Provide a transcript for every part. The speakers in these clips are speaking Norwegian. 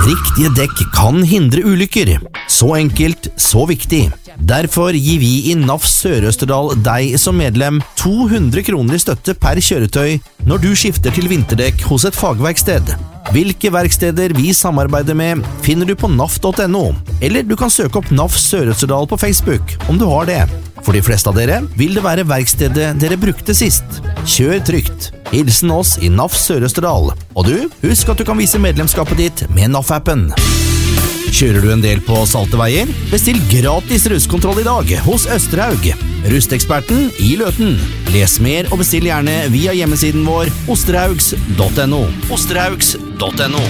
Riktige dekk kan hindre ulykker. Så enkelt, så viktig. Derfor gir vi i NAF Sør-Østerdal deg som medlem 200 kroner i støtte per kjøretøy når du skifter til vinterdekk hos et fagverksted. Hvilke verksteder vi samarbeider med finner du på naf.no, eller du kan søke opp NAF Sør-Østerdal på Facebook om du har det. For de fleste av dere vil det være verkstedet dere brukte sist. Kjør trygt. Hilsen oss i NAF Sør-Østerdal. Og du, husk at du kan vise medlemskapet ditt med NAF-appen. Kjører du en del på salte veier? Bestill gratis rustkontroll i dag hos Østerhaug. Rusteksperten i Løten. Les mer og bestill gjerne via hjemmesiden vår osterhaugs.no. osterhaugs.no.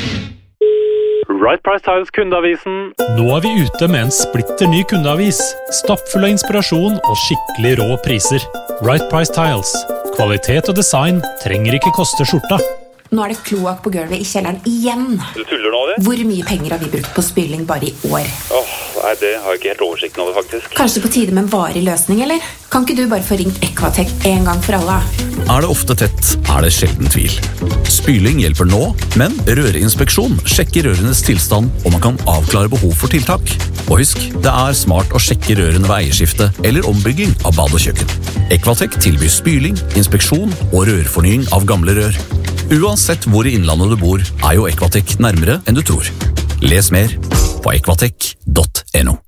Right Price Tiles kundeavisen. Nå er vi ute med en splitter ny kundeavis. Stappfull av inspirasjon og skikkelig rå priser. Right Price Tiles. Kvalitet og design trenger ikke koste skjorta. Nå er det kloakk på gulvet i kjelleren igjen. Du tuller nå, det? Hvor mye penger har vi brukt på spyling bare i år? Nei, det har jeg ikke helt oversikten over, faktisk. Kanskje på tide med en varig løsning, eller? Kan ikke du bare få ringt Equatec en gang for alle? Er det ofte tett, er det sjelden tvil. Spyling hjelper nå, men rørinspeksjon sjekker rørenes tilstand, og man kan avklare behov for tiltak. Og husk, det er smart å sjekke rørene ved eierskifte eller ombygging av bad og kjøkken. Equatec tilbyr spyling, inspeksjon og rørfornying av gamle rør. Uansett hvor i innlandet du bor, er jo Equatec nærmere enn du tror. Les mer på equatec.no.